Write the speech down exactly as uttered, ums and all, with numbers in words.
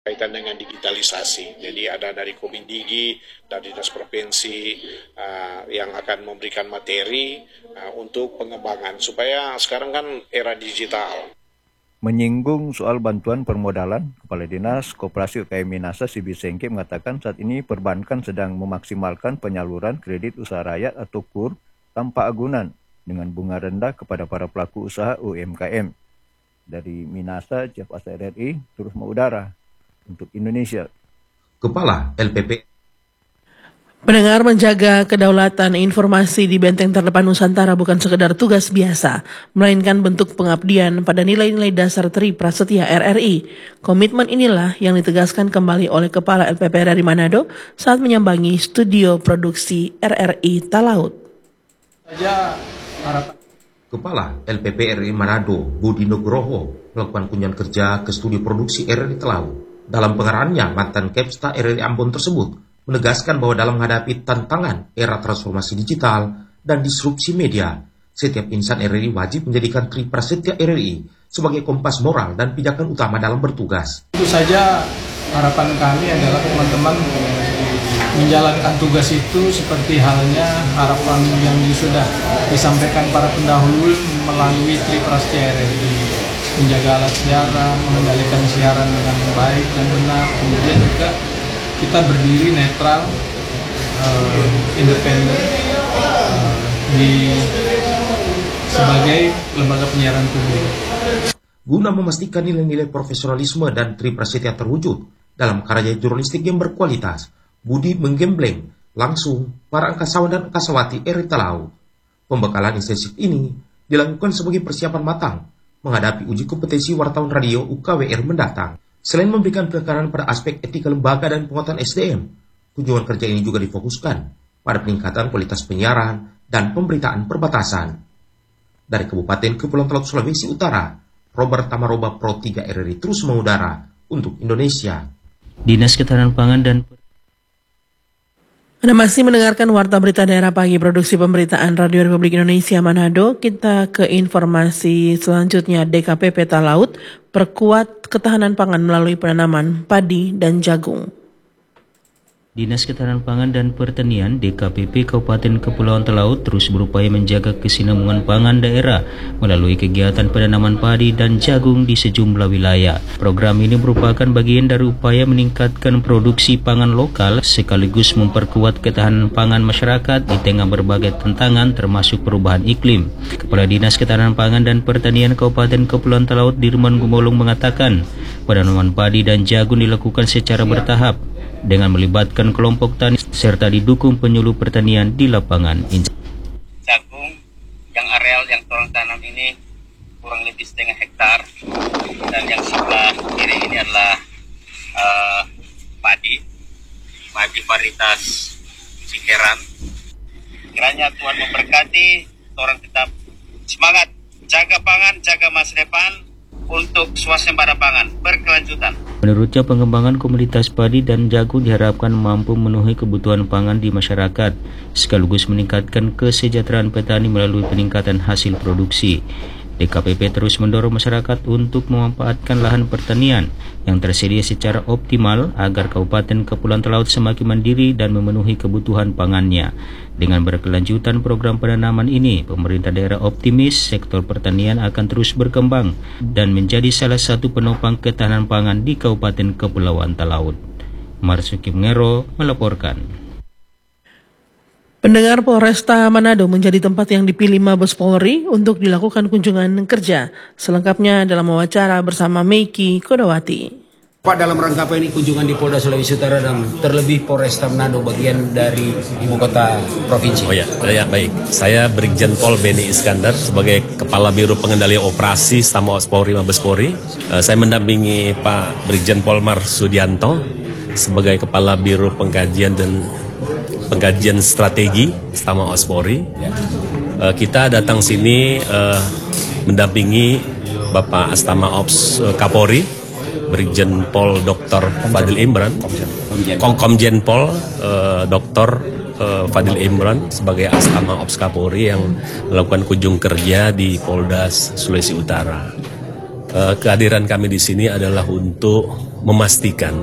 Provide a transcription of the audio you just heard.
kaitan dengan digitalisasi. Jadi ada dari Komindigi, dari Dinas Provinsi uh, yang akan memberikan materi uh, untuk pengembangan supaya sekarang kan era digital. Menyinggung soal bantuan permodalan, Kepala Dinas Koperasi U K M Minahasa Sibi Sengke mengatakan saat ini perbankan sedang memaksimalkan penyaluran kredit usaha rakyat atau K U R tanpa agunan dengan bunga rendah kepada para pelaku usaha U M K M. Dari Minahasa, Chief Asa R R I terus mengudara untuk Indonesia. Kepala L P P. Pendengar, menjaga kedaulatan informasi di benteng terdepan Nusantara bukan sekedar tugas biasa, melainkan bentuk pengabdian pada nilai-nilai dasar Tri Prasetya R R I. Komitmen inilah yang ditegaskan kembali oleh Kepala L P P R R I Manado saat menyambangi studio produksi R R I Talaut. Kepala L P P R R I Manado, Budi Nugroho, melakukan kunjungan kerja ke studio produksi R R I Talaut. Dalam pengarahannya, mantan Kepsta R R I Ambon tersebut menegaskan bahwa dalam menghadapi tantangan era transformasi digital dan disrupsi media, setiap insan R R I wajib menjadikan Tri Prasetya R R I sebagai kompas moral dan pijakan utama dalam bertugas. Tentu saja harapan kami adalah teman-teman menjalankan tugas itu seperti halnya harapan yang sudah disampaikan para pendahulu melalui Tri Prasetya R R I, menjaga alat siaran, mengendalikan siaran dengan baik dan benar, kemudian juga kita berdiri netral, uh, independen uh, di sebagai lembaga penyiaran publik. Guna memastikan nilai-nilai profesionalisme dan Tri Prasetya terwujud dalam karya jurnalistik yang berkualitas, Budi menggembleng langsung para angkasawan dan angkasawati R R I Talaut. Pembekalan intensif ini dilakukan sebagai persiapan matang menghadapi uji kompetensi wartawan radio U K W R mendatang. Selain memberikan penekanan pada aspek etika lembaga dan penguatan S D M, kunjungan kerja ini juga difokuskan pada peningkatan kualitas penyiaran dan pemberitaan perbatasan. Dari Kabupaten Kepulauan Talaut Sulawesi Utara, Robert Tamaroba Pro tiga R R I terus mengudara untuk Indonesia. Dinas Ketahanan Pangan dan Anda masih mendengarkan Warta Berita Daerah Pagi Produksi Pemberitaan Radio Republik Indonesia Manado. Kita ke informasi selanjutnya. D K P P Talaut perkuat ketahanan pangan melalui penanaman padi dan jagung. Dinas Ketahanan Pangan dan Pertanian D K P P Kabupaten Kepulauan Talaut terus berupaya menjaga kesinambungan pangan daerah melalui kegiatan penanaman padi dan jagung di sejumlah wilayah. Program ini merupakan bagian dari upaya meningkatkan produksi pangan lokal sekaligus memperkuat ketahanan pangan masyarakat di tengah berbagai tantangan termasuk perubahan iklim. Kepala Dinas Ketahanan Pangan dan Pertanian Kabupaten Kepulauan Talaut Dirman Gumolong mengatakan penanaman padi dan jagung dilakukan secara bertahap dengan melibatkan kelompok tani serta didukung penyuluh pertanian di lapangan. Jagung yang areal yang orang tanam ini kurang lebih setengah hektar, dan yang sebelah kiri ini adalah uh, padi, padi varietas Cikeran. Kiranya Tuhan memberkati, orang tetap semangat jaga pangan, jaga masa depan untuk swasembada pangan berkelanjutan. Menurutnya, pengembangan komunitas padi dan jagung diharapkan mampu memenuhi kebutuhan pangan di masyarakat, sekaligus meningkatkan kesejahteraan petani melalui peningkatan hasil produksi. D K P P terus mendorong masyarakat untuk memanfaatkan lahan pertanian yang tersedia secara optimal agar Kabupaten Kepulauan Talaut semakin mandiri dan memenuhi kebutuhan pangannya. Dengan berkelanjutan program penanaman ini, pemerintah daerah optimis sektor pertanian akan terus berkembang dan menjadi salah satu penopang ketahanan pangan di Kabupaten Kepulauan Talaut. Marsuki Mengero melaporkan. Pendengar, Polresta Manado menjadi tempat yang dipilih Mabes Polri untuk dilakukan kunjungan kerja. Selengkapnya dalam wawancara bersama Meiki Kodawati. Pak, dalam rangka apa ini kunjungan di Polda Sulawesi Utara dan terlebih Polresta Manado bagian dari ibu kota provinsi? Oh ya, ya baik. Saya Brigjen Pol Beni Iskandar sebagai Kepala Biro Pengendalian Operasi Stama Polri Mabes Polri. Uh, saya mendampingi Pak Brigjen Pol Marsudianto sebagai Kepala Biro Pengkajian dan Pengkajian Strategi Stama Polri. Ya. Uh, kita datang sini uh, mendampingi Bapak Astama Ops uh, Kapolri, Brigjen Pol Doktor Fadil Imran, Komjen Pol uh, Doktor uh, Fadil Imran sebagai Astama Ops Kapolri yang melakukan kunjung kerja di Polda Sulawesi Utara. Eh, kehadiran kami di sini adalah untuk memastikan